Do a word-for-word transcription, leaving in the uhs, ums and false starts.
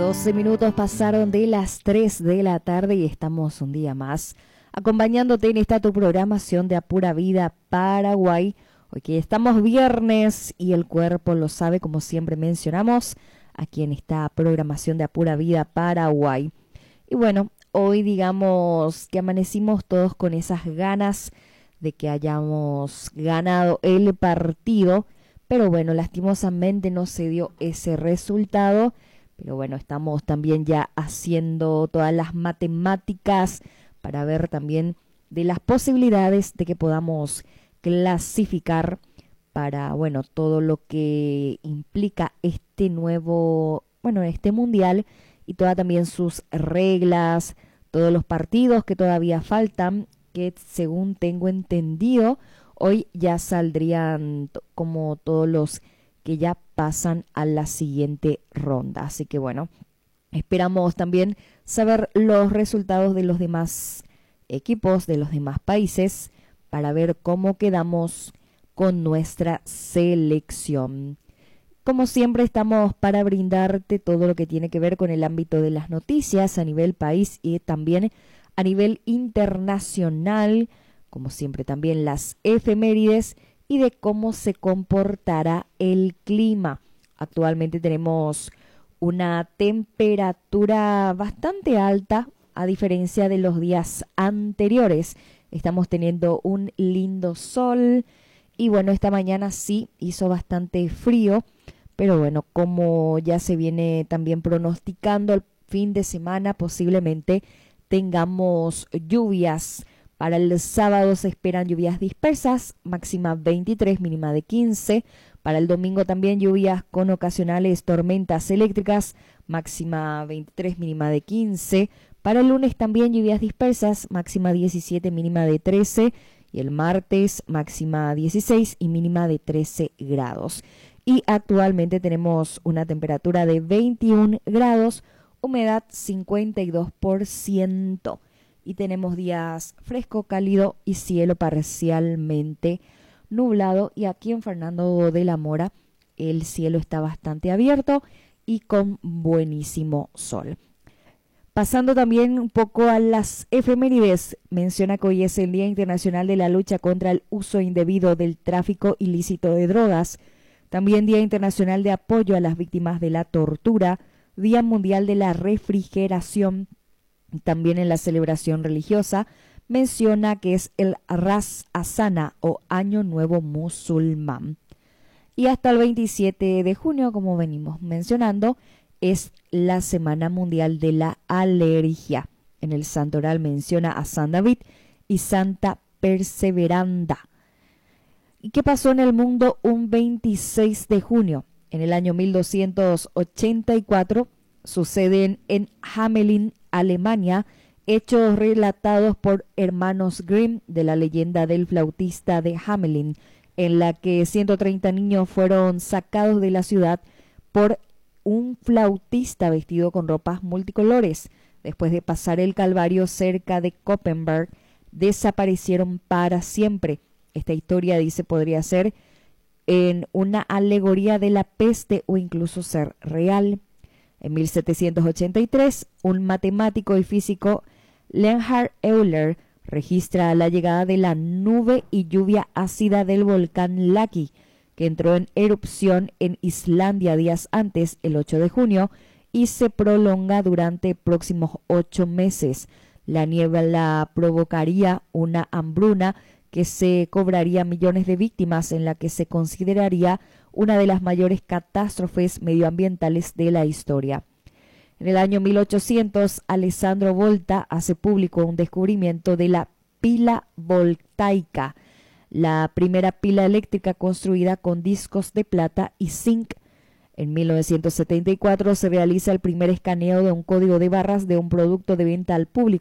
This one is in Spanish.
doce minutos pasaron de las tres de la tarde y estamos un día más acompañándote en esta tu programación de A Pura Vida Paraguay. Hoy que estamos viernes y el cuerpo lo sabe, como siempre mencionamos, aquí en esta programación de A Pura Vida Paraguay. Y bueno, hoy digamos que amanecimos todos con esas ganas de que hayamos ganado el partido, pero bueno, lastimosamente no se dio ese resultado. Pero bueno, estamos también ya haciendo todas las matemáticas para ver también de las posibilidades de que podamos clasificar para, bueno, todo lo que implica este nuevo, bueno, este mundial y todas también sus reglas, todos los partidos que todavía faltan, que según tengo entendido, hoy ya saldrían como todos los que ya pasan a la siguiente ronda. Así que bueno, esperamos también saber los resultados de los demás equipos, de los demás países, para ver cómo quedamos con nuestra selección. Como siempre, estamos para brindarte todo lo que tiene que ver con el ámbito de las noticias a nivel país y también a nivel internacional, como siempre también las efemérides y de cómo se comportará el clima. Actualmente tenemos una temperatura bastante alta a diferencia de los días anteriores. Estamos teniendo un lindo sol y bueno, esta mañana sí hizo bastante frío, pero bueno, como ya se viene también pronosticando el fin de semana, posiblemente tengamos lluvias. Para el sábado se esperan lluvias dispersas, máxima veintitrés, mínima de quince. Para el domingo también lluvias con ocasionales tormentas eléctricas, máxima veintitrés, mínima de quince. Para el lunes también lluvias dispersas, máxima diecisiete, mínima de trece. Y el martes máxima dieciséis y mínima de trece grados. Y actualmente tenemos una temperatura de veintiún grados, humedad cincuenta y dos por ciento. Y tenemos días fresco, cálido y cielo parcialmente nublado. Y aquí en Fernando de la Mora el cielo está bastante abierto y con buenísimo sol. Pasando también un poco a las efemérides, menciona que hoy es el Día Internacional de la Lucha contra el Uso Indebido del Tráfico Ilícito de Drogas. También Día Internacional de Apoyo a las Víctimas de la Tortura, Día Mundial de la Refrigeración. También en la celebración religiosa menciona que es el Ras Hasana o Año Nuevo Musulmán. Y hasta el veintisiete de junio, como venimos mencionando, es la Semana Mundial de la Alergia. En el santoral menciona a San David y Santa Perseveranda. ¿Y qué pasó en el mundo un veintiséis de junio? En el año mil doscientos ochenta y cuatro suceden en Hamelin, Alemania, hechos relatados por hermanos Grimm de la leyenda del flautista de Hamelin, en la que ciento treinta niños fueron sacados de la ciudad por un flautista vestido con ropas multicolores. Después de pasar el Calvario cerca de Koppenberg, desaparecieron para siempre. Esta historia, dice, podría ser en una alegoría de la peste o incluso ser real. En mil setecientos ochenta y tres, un matemático y físico, Leonhard Euler, registra la llegada de la nube y lluvia ácida del volcán Laki, que entró en erupción en Islandia días antes, el ocho de junio, y se prolonga durante próximos ocho meses. La niebla provocaría una hambruna que se cobraría millones de víctimas, en la que se consideraría una de las mayores catástrofes medioambientales de la historia. En el año mil ochocientos, Alessandro Volta hace público un descubrimiento de la pila voltaica, la primera pila eléctrica construida con discos de plata y zinc. En mil novecientos setenta y cuatro se realiza el primer escaneo de un código de barras de un producto de venta al público